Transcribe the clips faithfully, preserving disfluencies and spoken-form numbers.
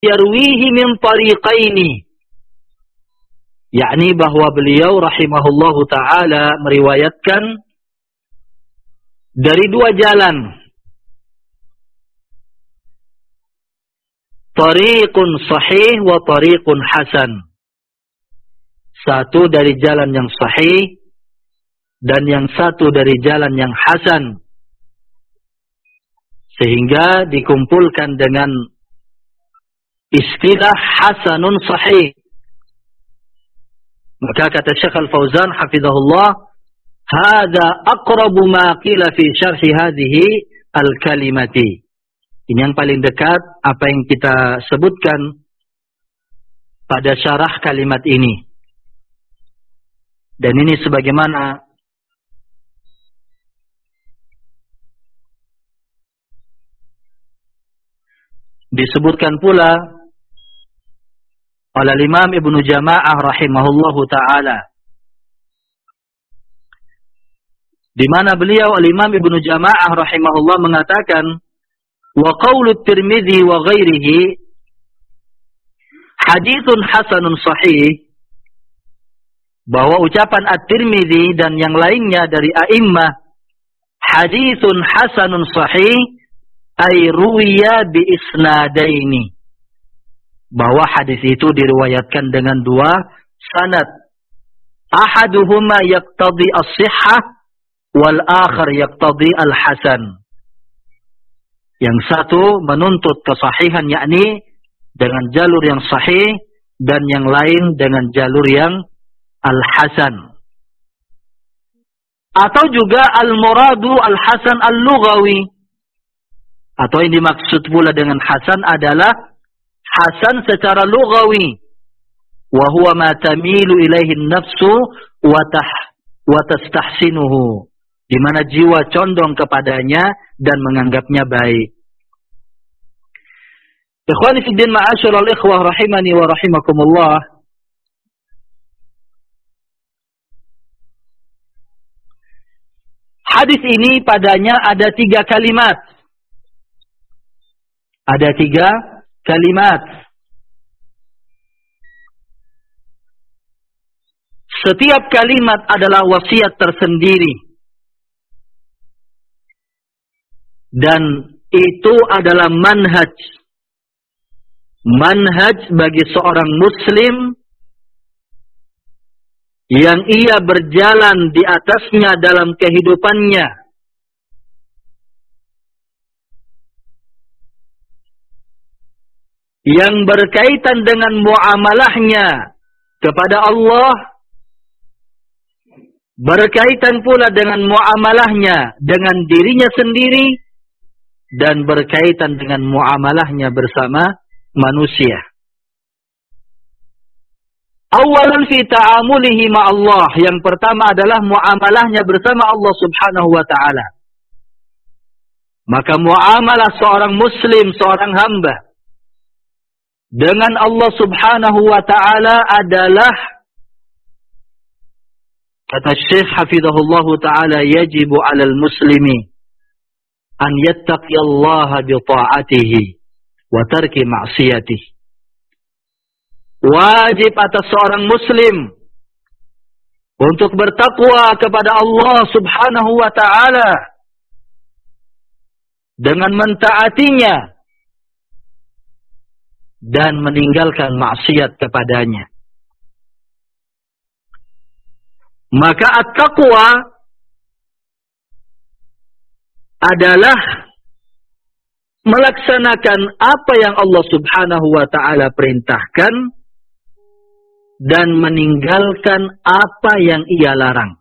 yarwihi min tariqaini. Yakni bahwa beliau rahimahullahu ta'ala meriwayatkan dari dua jalan. Tariqun sahih wa tariqun hasan. Satu dari jalan yang sahih dan yang satu dari jalan yang hasan. Sehingga dikumpulkan dengan istilah hasanun sahih. Maka kata Syekh Al-Fauzan hafizahullah, hadza aqrabu ma qila fi syarhi hadhihi al-kalimati. Ini yang paling dekat apa yang kita sebutkan pada syarah kalimat ini. Dan ini sebagaimana disebutkan pula oleh Imam Ibnu Jama'ah rahimahullahu ta'ala. Di mana beliau Imam Ibnu Jama'ah rahimahullah mengatakan, wa qawlu Tirmidzi wa ghairihi hadithun hasanun sahih, bahwa ucapan At-Tirmidzi dan yang lainnya dari a'immah hadithun hasanun sahih ay ruwiya bi isnadaini, bahwa hadis itu diriwayatkan dengan dua sanad, ahaduhuma yaqtadi as-sihhah wal akhar yaqtadi al-hasan. Yang satu menuntut kesahihan, yakni dengan jalur yang sahih, dan yang lain dengan jalur yang al-hasan. Atau juga al-muradu al-hasan al-lughawi. Atau yang dimaksud pula dengan hasan adalah hasan secara lughawi. Wa huwa ma tamilu ilaihi an-nafsu wa tastahsinuhu. Di mana jiwa condong kepadanya dan menganggapnya baik. Ikhwani fiddin ma'asyiral ikhwah rahimani wa rahimakumullah. Hadis ini padanya ada tiga kalimat. Ada tiga kalimat. Setiap kalimat adalah wasiat tersendiri. Dan itu adalah manhaj. Manhaj bagi seorang muslim yang ia berjalan di atasnya dalam kehidupannya. Yang berkaitan dengan muamalahnya kepada Allah, berkaitan pula dengan muamalahnya dengan dirinya sendiri, dan berkaitan dengan muamalahnya bersama manusia. Awalan fi ta'amulihi ma'allah. Yang pertama adalah muamalahnya bersama Allah subhanahu wa ta'ala. Maka muamalah seorang muslim, seorang hamba dengan Allah subhanahu wa ta'ala adalah, kata Syekh hafizahullahu ta'ala, yajibu alal muslimi an yattaqiyallaha bi ta'atihi wa tarki ma'siyatihi. Wajib atas seorang muslim untuk bertakwa kepada Allah subhanahu wa ta'ala dengan mentaatinya dan meninggalkan maksiat kepadanya. Maka at-taqwa adalah melaksanakan apa yang Allah subhanahu wa ta'ala perintahkan dan meninggalkan apa yang ia larang.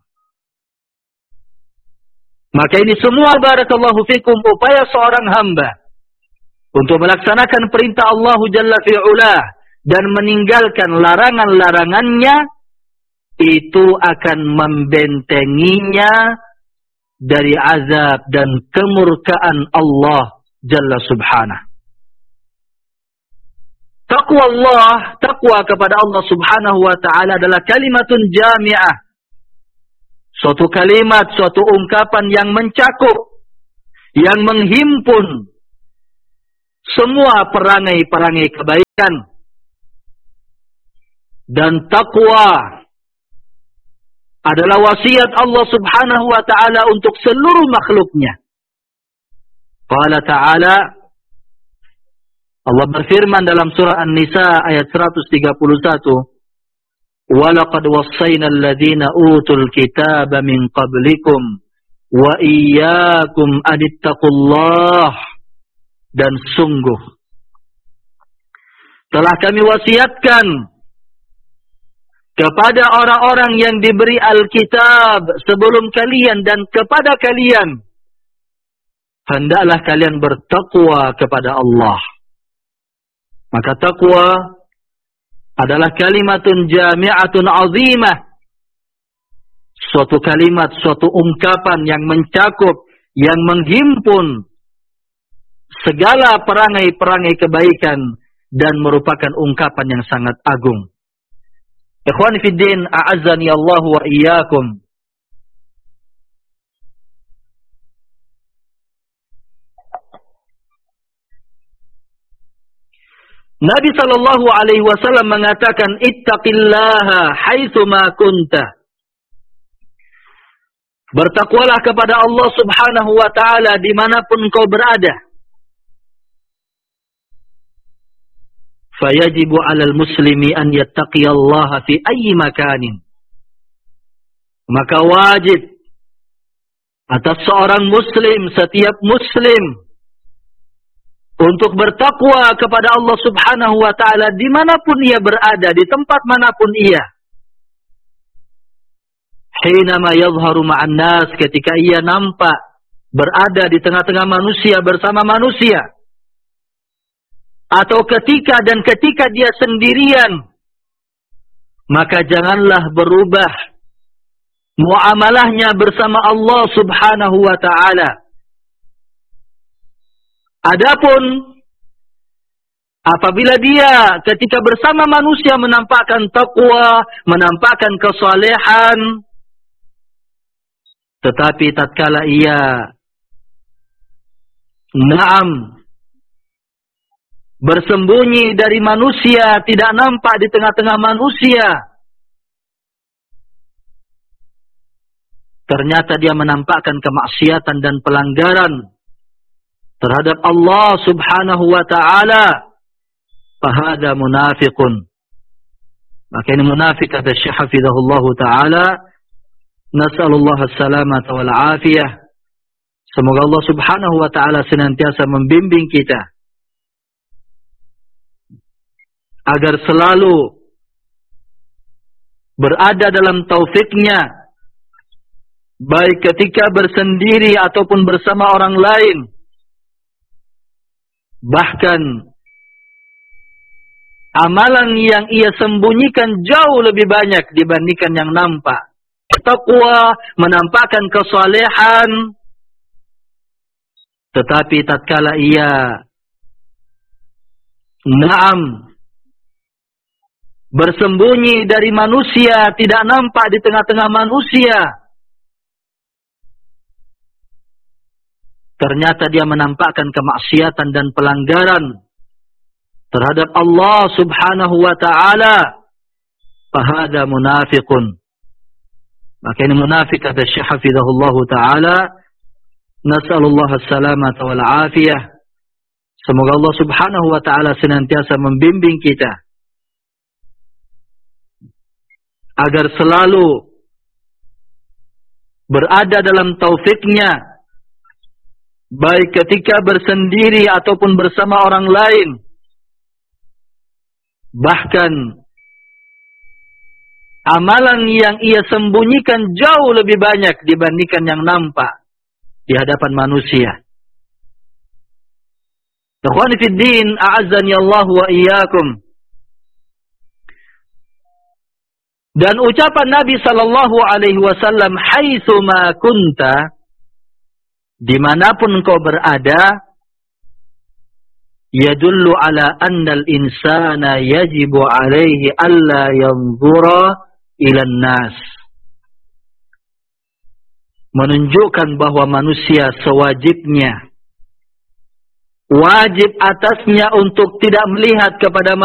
Maka ini semua barakallahu fikum upaya seorang hamba untuk melaksanakan perintah Allah Jalla fi'ula dan meninggalkan larangan-larangannya, itu akan membentenginya dari azab dan kemurkaan Allah Jalla subhanahu. Taqwa Allah, taqwa kepada Allah subhanahu wa ta'ala adalah kalimatun jami'ah. Suatu kalimat, suatu ungkapan yang mencakup, yang menghimpun semua perangai-perangai kebaikan. Dan taqwa adalah wasiat Allah subhanahu wa ta'ala untuk seluruh makhluknya. Qala ta'ala, Allah berfirman dalam surah An-Nisa ayat seratus tiga puluh satu, وَلَقَدْ وَصَّيْنَا الَّذِينَ أُوتُوا الْكِتَابَ مِنْ قَبْلِكُمْ وَإِيَّاكُمْ أَنِ اتَّقُوا اللَّهَ. Dan sungguh telah kami wasiatkan kepada orang-orang yang diberi Alkitab sebelum kalian dan kepada kalian, hendaklah kalian bertakwa kepada Allah. Maka takwa adalah kalimatun jami'atun azimah, suatu kalimat, suatu ungkapan yang mencakup, yang menghimpun segala perangai-perangai kebaikan dan merupakan ungkapan yang sangat agung. Ikhwani fid din, a'azzani Allah wa iyyakum. Nabi sallallahu alaihi wasallam mengatakan, ittaqillaha haitsu ma kunta. Bertakwalah kepada Allah subhanahu wa ta'ala dimanapun kau berada. Fayajibu 'alal muslimi an yattaqiyallaha fi ayyi makanin. Maka wajib atas seorang muslim, setiap muslim, untuk bertakwa kepada Allah subhanahu wa ta'ala dimanapun ia berada, di tempat manapun ia. Hinama yadhharu ma'an nas, ketika ia nampak berada di tengah-tengah manusia, bersama manusia. Atau ketika dan ketika dia sendirian, maka janganlah berubah muamalahnya bersama Allah subhanahu wa ta'ala. Adapun apabila dia ketika bersama manusia menampakkan taqwa, menampakkan kesalehan, tetapi tatkala ia na'am bersembunyi dari manusia, tidak nampak di tengah-tengah manusia, ternyata dia menampakkan kemaksiatan dan pelanggaran terhadap Allah subhanahu wa ta'ala, fahada munafiqun. Maka ini munafik, kata Syekh hafizahullahu ta'ala. Nas'alullah as-salamata wal afiyah. Semoga Allah subhanahu wa ta'ala senantiasa membimbing kita agar selalu berada dalam taufiknya, baik ketika bersendiri ataupun bersama orang lain. Bahkan amalan yang ia sembunyikan jauh lebih banyak dibandingkan yang nampak. Taqwa menampakkan kesalehan, tetapi tatkala ia na'am bersembunyi dari manusia, tidak nampak di tengah-tengah manusia, ternyata dia menampakkan kemaksiatan dan pelanggaran terhadap Allah subhanahu wa ta'ala, fahada munafiqun. Maka ini munafik, kata Syekh hafizahullahu ta'ala. Nas'alullah as-salamata wal afiyah. Semoga Allah subhanahu wa ta'ala senantiasa membimbing kita agar selalu berada dalam taufiknya, baik ketika bersendiri ataupun bersama orang lain. Bahkan amalan yang ia sembunyikan jauh lebih banyak dibandingkan yang nampak di hadapan manusia. Ikhwani fid din, a'azzani Allah wa iyyakum. Dan ucapan Nabi sallallahu alaihi wasallam, haitsu ma kunta, dimanapun engkau berada, yadullu ala annal insana yajibu alaihi alla yanzura ilan nas. Menunjukkan bahwa manusia sewajibnya wajib atasnya untuk tidak melihat kepada